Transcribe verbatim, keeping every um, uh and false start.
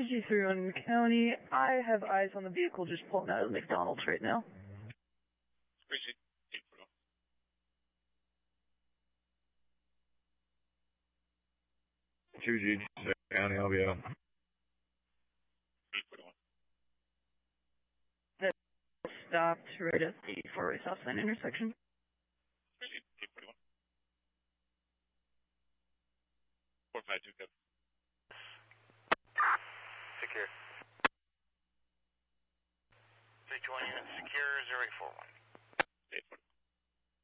T G three one County. I have eyes on the vehicle just pulling out of McDonald's right now. Appreciate eight forty-one. two G County, I'll be out. eight forty-one. Stopped right at the four-way stop sign intersection. Appreciate eight forty-one. four five two, Kevin. Secure. three twenty unit secure, zero eight four one. eight forty-one.